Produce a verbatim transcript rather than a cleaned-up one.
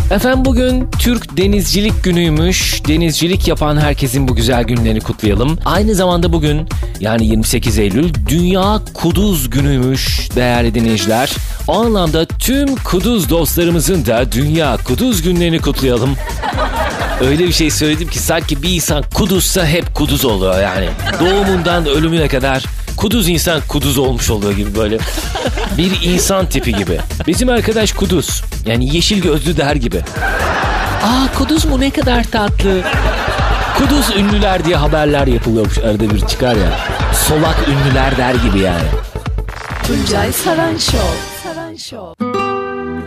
Efendim bugün Türk Denizcilik Günü'ymüş. Denizcilik yapan herkesin bu güzel günlerini kutlayalım. Aynı zamanda bugün yani yirmi sekiz Eylül Dünya Kuduz Günü'ymüş değerli dinleyiciler. O anlamda tüm kuduz dostlarımızın da Dünya Kuduz Günlerini kutlayalım. Öyle bir şey söyledim ki sanki bir insan kuduzsa hep kuduz oluyor yani. Doğumundan ölümüne kadar kuduz insan kuduz olmuş oluyor gibi böyle. Bir insan tipi gibi. Bizim arkadaş kuduz. Yani yeşil gözlü der gibi. Aa kuduz mu ne kadar tatlı. Kuduz ünlüler diye haberler yapılıyormuş. Arada bir çıkar ya. Solak ünlüler der gibi yani. Tuncay Saran Show. Saran Show.